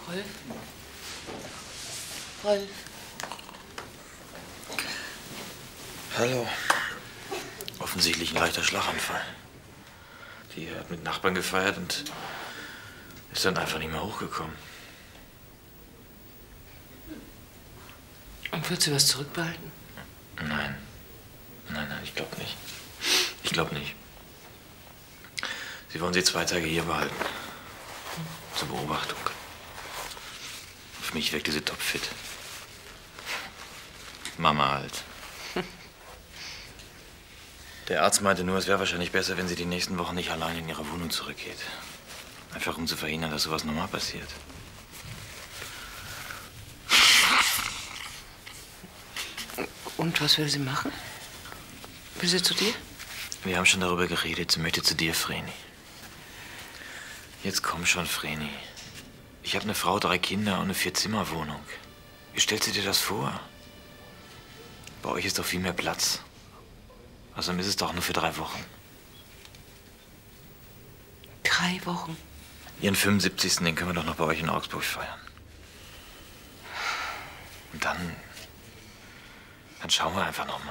Rolf? Rolf? Hallo. Offensichtlich ein leichter Schlaganfall. Die hat mit Nachbarn gefeiert und ist dann einfach nicht mehr hochgekommen. Und wird sie was zurückbehalten? Nein. Nein, ich glaube nicht. Ich glaube nicht. Sie wollen sie 2 Tage hier behalten. Zur Beobachtung. Auf mich wirkt sie topfit. Mama halt. Der Arzt meinte nur, es wäre wahrscheinlich besser, wenn sie die nächsten Wochen nicht allein in ihre Wohnung zurückgeht. Einfach um zu verhindern, dass sowas nochmal passiert. Und was will sie machen? Will sie zu dir? Wir haben schon darüber geredet. Sie möchte zu dir, Vreni. Jetzt komm schon, Vreni. Ich habe eine Frau, 3 Kinder und eine 4-Zimmer-Wohnung. Wie stellst du dir das vor? Bei euch ist doch viel mehr Platz. Außerdem ist es doch nur für 3 Wochen. 3 Wochen? Ihren 75. Den können wir doch noch bei euch in Augsburg feiern. Und dann schauen wir einfach noch mal.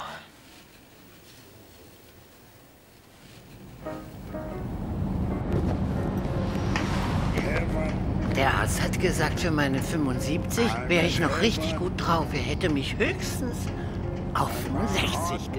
Der Arzt hat gesagt, für meine 75 wäre ich noch richtig gut drauf. Er hätte mich höchstens auf 65